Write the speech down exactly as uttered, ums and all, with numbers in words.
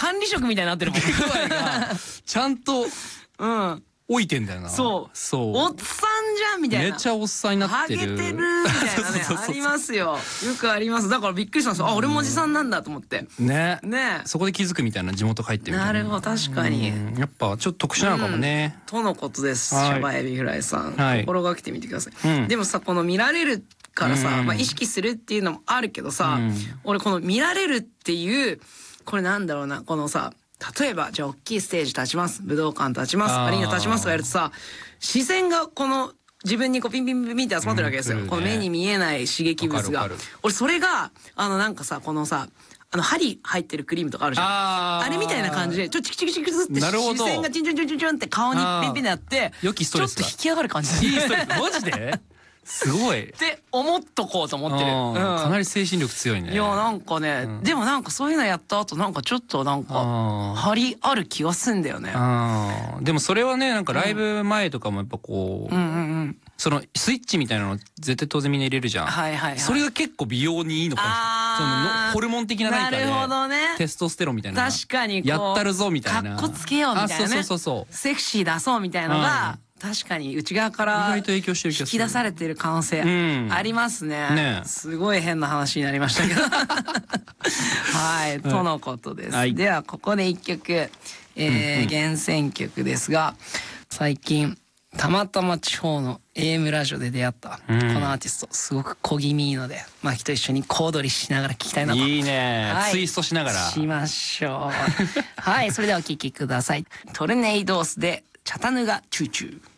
管理職みたいになってるもん。 ちゃんとうん。 置いてんだよな。 そう。 そう。 おっさんじゃんみたいな。 めっちゃおっさんになってる。 ハゲてるみたいなね。ありますよ。よくあります。だからびっくりしたんですよ。あ、俺もおじさんなんだと思って。 ね。 ね。 そこで気づくみたいな、地元帰ってみたいな。 なるほど、確かに。 やっぱちょっと特殊なのかもね。 とのことです。シャバエビフライさん。心がけてみてください。でもさ、この見られるからさ、まあ意識するっていうのもあるけどさ、俺この見られるっていう、これなんだろうな、このさ、例えばじゃあ大きいステージ立ちます、武道館立ちます、アリーナ立ちますとかやるとさ、視線がこの自分にこうピンピンピンピンって集まってるわけですよ、うんね、この目に見えない刺激物が。俺それがあのなんかさ、このさ、あの針入ってるクリームとかあるじゃん、 あ, あれみたいな感じでちょっとチキチキチキズって視線がチンチンチンチンチンって顔にピンピンでやって良きストレスちょっと引き上がる感じで。いいストレスマジですごいって思っとこうと思ってる、うん、 かなり精神力強いね。 いやなんかね、うん、でもなんかそういうのやった後なんかちょっとなんか張りある気がすんだよね。 あでもそれはね、なんかライブ前とかもやっぱこう、うんうんうん、そのスイッチみたいなの絶対当然みんな入れるじゃん、はいはいはい、それが結構美容にいいのかもしれない。そのホルモン的な何かで、なるほどね、テストステロンみたいな、確かにやったるぞみたいな、 かっこつけようみたいなね、そうそうそうそう、セクシー出そうみたいなのが、確かに内側から引き出されている可能性ありますね。ね、すごい変な話になりましたけどはい、とのことです、はい、ではここで一曲、えーうんうん、厳選曲ですが、最近たまたま地方の エーエム ラジオで出会ったこのアーティスト、すごく小気味いいのでマキと一緒に小躍りしながら聴きたいなと。 いいね、はい、ツイストしながらしましょうはい、それではお聴きください。トルネイドースでチャタヌガチューチュー。